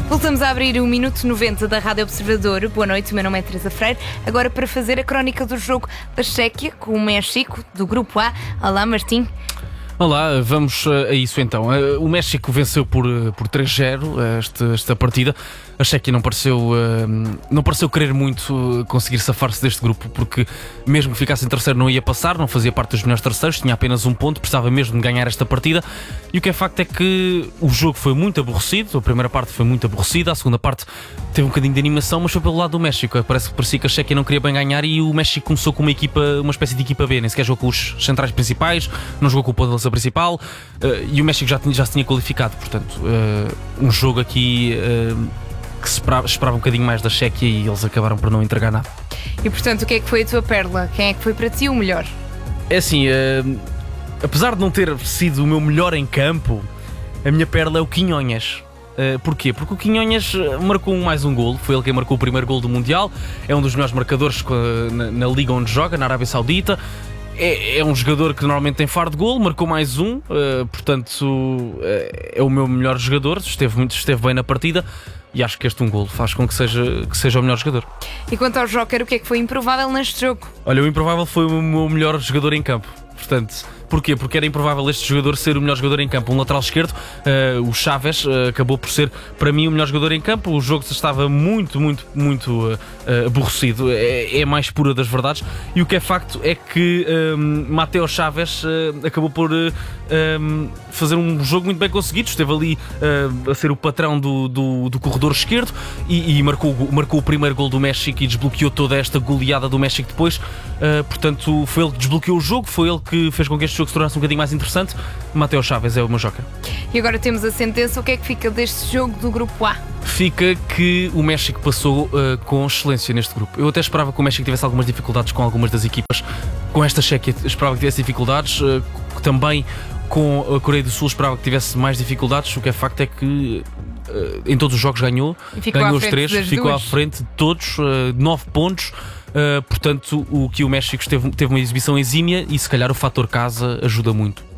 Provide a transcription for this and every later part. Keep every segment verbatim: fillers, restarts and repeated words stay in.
Voltamos a abrir o Minuto noventa da Rádio Observador. Boa noite, o meu nome é Teresa Freire. Agora para fazer a crónica do jogo da Chequia com o México, do Grupo A. Olá, Martim. Olá, vamos a isso então. O México venceu por, por três zero esta, esta partida. A Chequia não pareceu, não pareceu querer muito conseguir safar-se deste grupo, porque mesmo que ficasse em terceiro não ia passar, não fazia parte dos melhores terceiros, tinha apenas um ponto, precisava mesmo de ganhar esta partida. E o que é facto é que o jogo foi muito aborrecido, a primeira parte foi muito aborrecida, a segunda parte teve um bocadinho de animação, mas foi pelo lado do México. Parece que parecia que a Chequia não queria bem ganhar e o México começou com uma equipa, uma espécie de equipa B, nem sequer jogou com os centrais principais, não jogou com o ponto de lança principal, e o México já, tinha, já se tinha qualificado, portanto, um jogo aqui que se esperava, esperava um bocadinho mais da Chequia e eles acabaram por não entregar nada. E portanto, o que é que foi a tua pérola? Quem é que foi para ti o melhor? É assim, uh, apesar de não ter sido o meu melhor em campo, a minha pérola é o Quinhonhas. Uh, porquê? Porque o Quinhonhas marcou mais um golo, foi ele quem marcou o primeiro golo do Mundial, é um dos melhores marcadores na, na liga onde joga, na Arábia Saudita. É, é um jogador que normalmente tem faro de golo, marcou mais um, uh, portanto uh, é o meu melhor jogador, esteve, muito, esteve bem na partida. E acho que este um golo faz com que seja, que seja o melhor jogador. E quanto ao Joker, o que é que foi improvável neste jogo? Olha, o improvável foi o meu melhor jogador em campo. Portanto, porquê? Porque era improvável este jogador ser o melhor jogador em campo. Um lateral esquerdo, uh, o Chaves, uh, acabou por ser, para mim, o melhor jogador em campo. O jogo estava muito, muito, muito uh, uh, aborrecido. É, é a mais pura das verdades. E o que é facto é que um, Mateo Chaves uh, acabou por uh, um, fazer um jogo muito bem conseguido. Esteve ali uh, a ser o patrão do, do, do corredor esquerdo e, e marcou, marcou o primeiro gol do México e desbloqueou toda esta goleada do México depois. Uh, portanto, foi ele que desbloqueou o jogo, foi ele que fez com que este jogo se tornasse um bocadinho mais interessante. Mateo Chaves é o meu joker. E agora temos a sentença. O que é que fica deste jogo do Grupo A? Fica que o México passou uh, com excelência neste grupo. Eu até esperava que o México tivesse algumas dificuldades com algumas das equipas. Com esta Chequia esperava que tivesse dificuldades. Uh, também com a Coreia do Sul esperava que tivesse mais dificuldades. O que é facto é que uh, em todos os jogos ganhou. Ganhou os três, ficou duas. à frente de todos. Uh, nove pontos. Uh, portanto, o que o México teve, teve uma exibição exímia e se calhar o fator casa ajuda muito.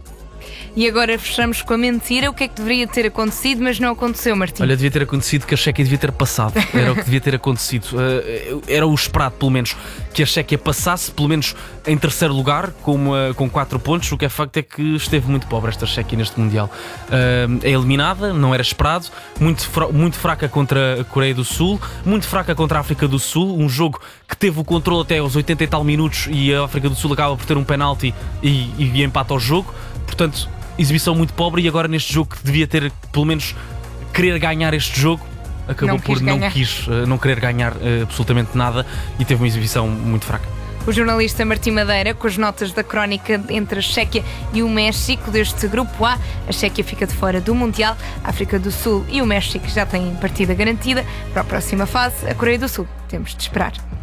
E agora fechamos com a mentira. O que é que deveria ter acontecido, mas não aconteceu, Martim? Olha, devia ter acontecido que a Chequia devia ter passado. Era o que devia ter acontecido. Uh, era o esperado, pelo menos, que a Chequia passasse, pelo menos em terceiro lugar, com, uma, com quatro pontos. O que é facto é que esteve muito pobre esta Chequia neste Mundial. Uh, é eliminada, não era esperado. Muito, fra muito fraca contra a Coreia do Sul, muito fraca contra a África do Sul. Um jogo que teve o controle até aos oitenta e tal minutos e a África do Sul acaba por ter um penalti e, e empata ao jogo. Portanto, exibição muito pobre e agora neste jogo que devia ter, pelo menos, querer ganhar este jogo, acabou não por ganhar. não quis, não querer ganhar uh, absolutamente nada e teve uma exibição muito fraca. O jornalista Martim Madeira, com as notas da crónica entre a Chequia e o México deste Grupo A. A Chequia fica de fora do Mundial, a África do Sul e o México já têm partida garantida para a próxima fase. A Coreia do Sul temos de esperar.